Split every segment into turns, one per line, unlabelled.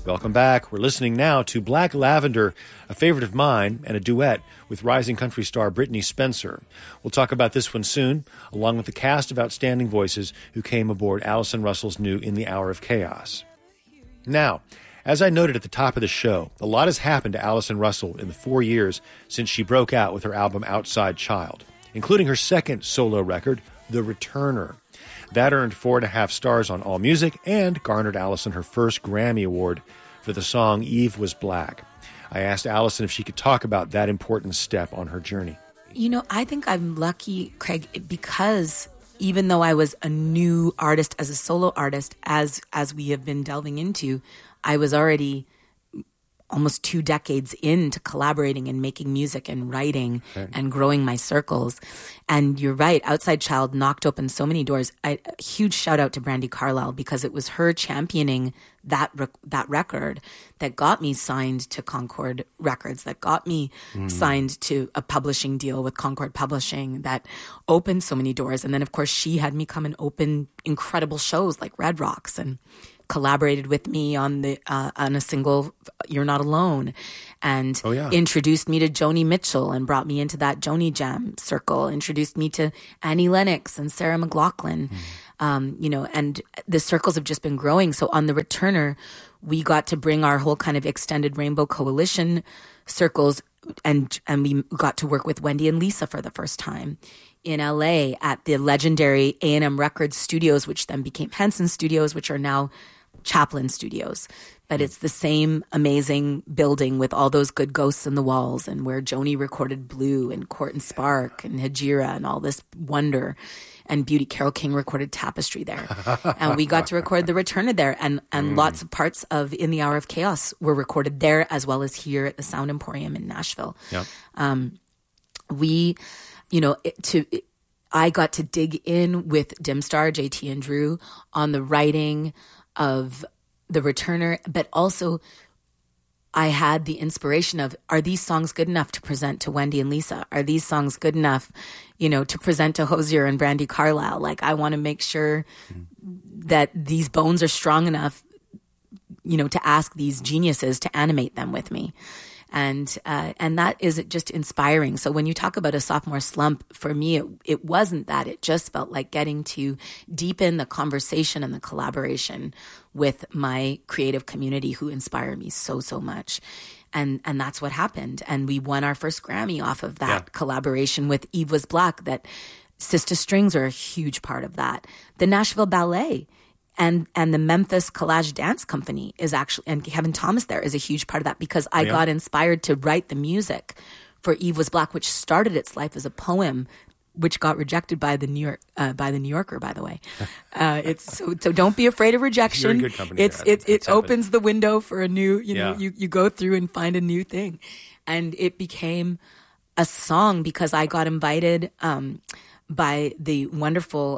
Welcome back. We're listening now to Black Lavender, a favorite of mine, and a duet with rising country star Brittany Spencer. We'll talk about this one soon, along with the cast of outstanding voices who came aboard Allison Russell's new In the Hour of Chaos. Now, as I noted at the top of the show, a lot has happened to Allison Russell in the 4 years since she broke out with her album Outside Child, including her second solo record, The Returner. That earned 4.5 stars on AllMusic and garnered Allison her first Grammy Award for the song Eve Was Black. I asked Allison if she could talk about that important step on her journey.
You know, I think I'm lucky, Craig, because even though I was a new artist as a solo artist, as we have been delving into, I was already almost 2 decades into collaborating and making music and writing and growing my circles. And you're right, Outside Child knocked open so many doors. A huge shout out to Brandi Carlile, because it was her championing that record that got me signed to Concord Records, that got me signed to a publishing deal with Concord Publishing, that opened so many doors. And then, of course, she had me come and open incredible shows like Red Rocks, and collaborated with me on a single You're Not Alone, and introduced me to Joni Mitchell and brought me into that Joni Jam circle, introduced me to Annie Lennox and Sarah McLachlan. And the circles have just been growing. So on The Returner, we got to bring our whole kind of extended Rainbow Coalition circles, and we got to work with Wendy and Lisa for the first time in LA at the legendary A&M Records Studios, which then became Henson Studios, which are now Chaplin Studios. But it's the same amazing building with all those good ghosts in the walls, and where Joni recorded Blue and Court and Spark and Hajira and all this wonder and beauty. Carole King recorded Tapestry there. And we got to record The Returner there. And lots of parts of In the Hour of Chaos were recorded there, as well as here at the Sound Emporium in Nashville. Yep. I got to dig in with Dimstar, JT and Drew, on the writing of The Returner, but also I had the inspiration of, are these songs good enough to present to Wendy and Lisa? Are these songs good enough, to present to Hozier and Brandi Carlile? Like, I want to make sure that these bones are strong enough, to ask these geniuses to animate them with me. And that is just inspiring. So when you talk about a sophomore slump, for me, it wasn't that. It just felt like getting to deepen the conversation and the collaboration with my creative community who inspire me so, so much. And that's what happened. And we won our first Grammy off of that collaboration with Eve Was Black. That Sister Strings are a huge part of that. The Nashville Ballet and the Memphis Collage Dance Company is actually, and Kevin Thomas there is a huge part of that, because I got inspired to write the music for Eve Was Black, which started its life as a poem, which got rejected by the New Yorker, by the way. It's so don't be afraid of rejection.
You're in good company.
It opens the window for a new, you go through and find a new thing. And it became a song because I got invited by the wonderful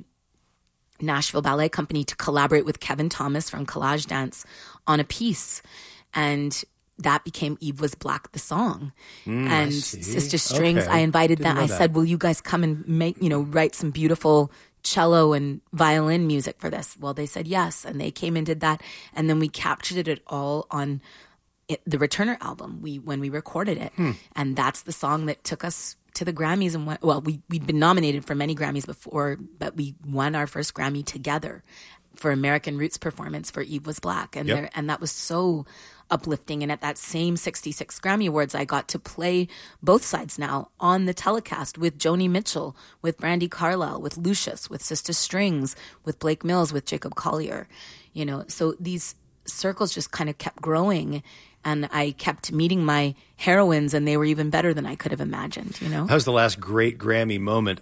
Nashville Ballet Company to collaborate with Kevin Thomas from Collage Dance on a piece. And that became Eve Was Black, the song. And Sister Strings, I invited them. I said, will you guys come and make, write some beautiful cello and violin music for this? Well, they said yes. And they came and did that. And then we captured it all on the Returner album when we recorded it. And that's the song that took us to the Grammys. And we'd been nominated for many Grammys before, but we won our first Grammy together for American Roots performance for Eve Was Black. And and that was so uplifting. And at that same 66 Grammy Awards, I got to play both sides now on the telecast with Joni Mitchell, with Brandi Carlile, with Lucius, with Sister Strings, with Blake Mills, with Jacob Collier. So these circles just kind of kept growing. And I kept meeting my heroines, and they were even better than I could have imagined,
That was the last great Grammy moment.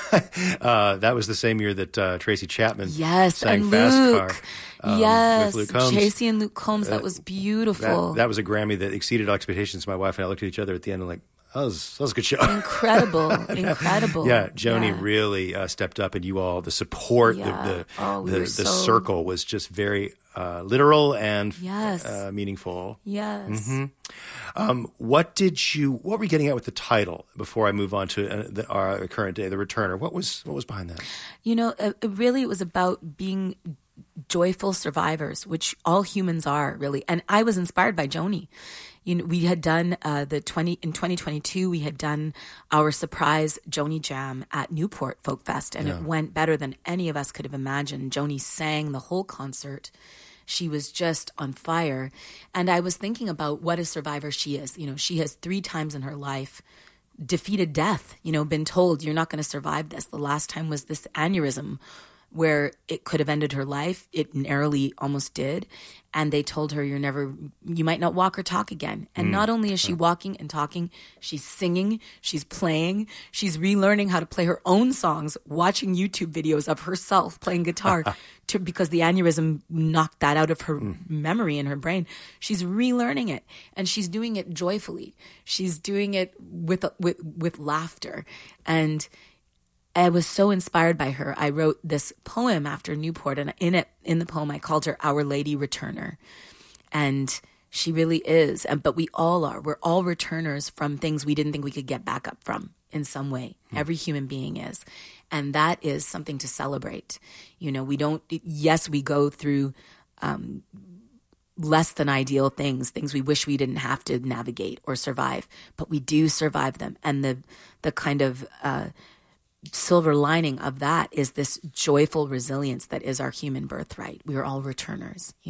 That was the same year that Tracy Chapman sang
and
Fast
Luke.
Car with Luke Combs.
Tracy and Luke Combs, that was beautiful.
That was a Grammy that exceeded expectations. My wife and I looked at each other at the end and that was a good show.
Incredible.
Yeah, Joni really stepped up, and you all, the support, the circle was just very literal and meaningful.
Yes.
What were you getting at with the title before I move on to our current day, The Returner? What was behind that?
Really it was about being joyful survivors, which all humans are, really. And I was inspired by Joni. We had done in 2022, we had done our surprise Joni Jam at Newport Folk Fest, and it went better than any of us could have imagined. Joni sang the whole concert. She was just on fire. And I was thinking about what a survivor she is. She has 3 times in her life defeated death, been told you're not going to survive this. The last time was this aneurysm where it could have ended her life. It narrowly almost did. And they told her, you might not walk or talk again. And not only is she walking and talking, she's singing, she's playing, she's relearning how to play her own songs, watching YouTube videos of herself playing guitar because the aneurysm knocked that out of her memory in her brain. She's relearning it, and she's doing it joyfully. She's doing it with laughter. And I was so inspired by her. I wrote this poem after Newport, and in the poem I called her Our Lady Returner. And she really is. But we all are. We're all returners from things we didn't think we could get back up from in some way. Every human being is. And that is something to celebrate. We go through less than ideal things we wish we didn't have to navigate or survive, but we do survive them. And the kind of silver lining of that is this joyful resilience that is our human birthright. We are all returners.